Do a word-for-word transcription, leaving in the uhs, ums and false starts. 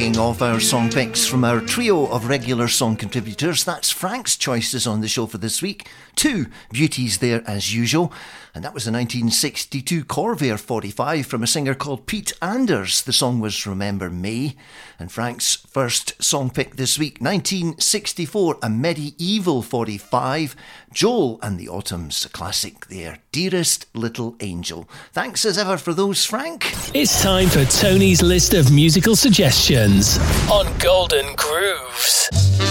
kicking off our song picks from our trio of regular song contributors. That's Frank's choices on the show for this week. Two beauties there as usual. And that was a nineteen sixty-two Corvair forty-five from a singer called Pete Anders. The song was Remember Me. And Frank's first song pick this week, nineteen sixty-four, a medieval forty-five, Joel and the Autumns, a classic there, Dearest Little Angel. Thanks as ever for those, Frank. It's time for Tony's list of musical suggestions on Golden Grooves.